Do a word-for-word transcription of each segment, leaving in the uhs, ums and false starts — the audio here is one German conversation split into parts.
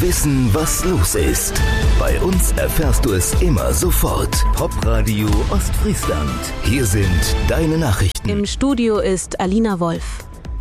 Wissen, was los ist. Bei uns erfährst du es immer sofort. Popradio Ostfriesland. Hier sind deine Nachrichten. Im Studio ist Alina Wolf.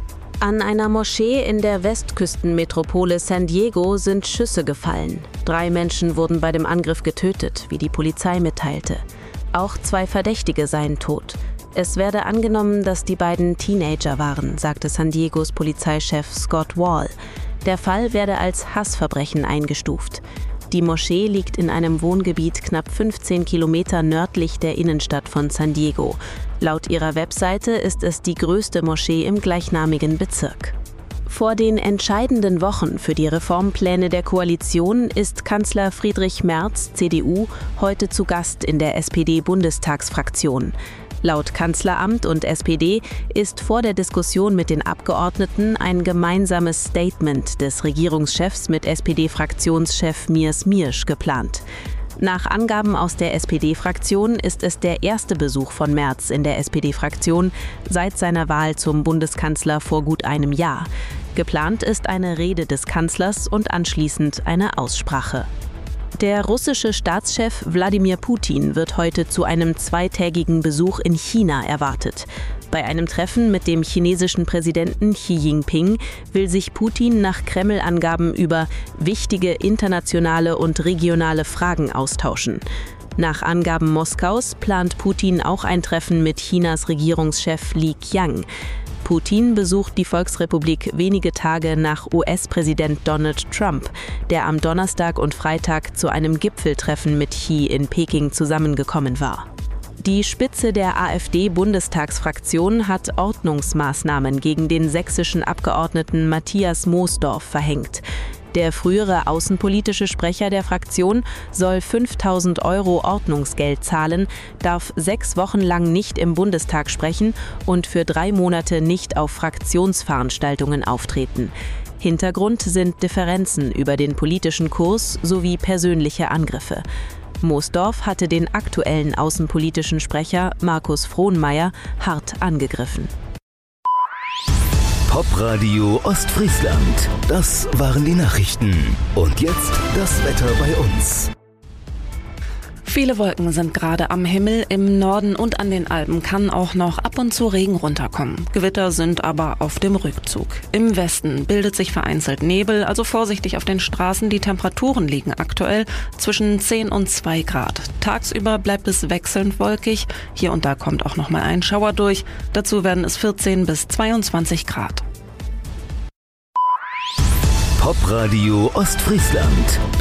An einer Moschee in der Westküstenmetropole San Diego sind Schüsse gefallen. Drei Menschen wurden bei dem Angriff getötet, wie die Polizei mitteilte. Auch zwei Verdächtige seien tot. Es werde angenommen, dass die beiden Teenager waren, sagte San Diegos Polizeichef Scott Wall. Der Fall werde als Hassverbrechen eingestuft. Die Moschee liegt in einem Wohngebiet knapp fünfzehn Kilometer nördlich der Innenstadt von San Diego. Laut ihrer Webseite ist es die größte Moschee im gleichnamigen Bezirk. Vor den entscheidenden Wochen für die Reformpläne der Koalition ist Kanzler Friedrich Merz, C D U, heute zu Gast in der S P D-Bundestagsfraktion. Laut Kanzleramt und S P D ist vor der Diskussion mit den Abgeordneten ein gemeinsames Statement des Regierungschefs mit S P D-Fraktionschef Mirs Miersch geplant. Nach Angaben aus der S P D-Fraktion ist es der erste Besuch von Merz in der S P D-Fraktion seit seiner Wahl zum Bundeskanzler vor gut einem Jahr. Geplant ist eine Rede des Kanzlers und anschließend eine Aussprache. Der russische Staatschef Wladimir Putin wird heute zu einem zweitägigen Besuch in China erwartet. Bei einem Treffen mit dem chinesischen Präsidenten Xi Jinping will sich Putin nach Kreml-Angaben über wichtige internationale und regionale Fragen austauschen. Nach Angaben Moskaus plant Putin auch ein Treffen mit Chinas Regierungschef Li Qiang. Putin besucht die Volksrepublik wenige Tage nach U S-Präsident Donald Trump, der am Donnerstag und Freitag zu einem Gipfeltreffen mit Xi in Peking zusammengekommen war. Die Spitze der AfD-Bundestagsfraktion hat Ordnungsmaßnahmen gegen den sächsischen Abgeordneten Matthias Moosdorf verhängt. Der frühere außenpolitische Sprecher der Fraktion soll fünftausend Euro Ordnungsgeld zahlen, darf sechs Wochen lang nicht im Bundestag sprechen und für drei Monate nicht auf Fraktionsveranstaltungen auftreten. Hintergrund sind Differenzen über den politischen Kurs sowie persönliche Angriffe. Moosdorf hatte den aktuellen außenpolitischen Sprecher Markus Frohnmayer hart angegriffen. Popradio Ostfriesland. Das waren die Nachrichten. Und jetzt das Wetter bei uns. Viele Wolken sind gerade am Himmel. Im Norden und an den Alpen kann auch noch ab und zu Regen runterkommen. Gewitter sind aber auf dem Rückzug. Im Westen bildet sich vereinzelt Nebel, also vorsichtig auf den Straßen. Die Temperaturen liegen aktuell zwischen zehn und zwei Grad. Tagsüber bleibt es wechselnd wolkig. Hier und da kommt auch noch mal ein Schauer durch. Dazu werden es vierzehn bis zweiundzwanzig Grad. Popradio Ostfriesland.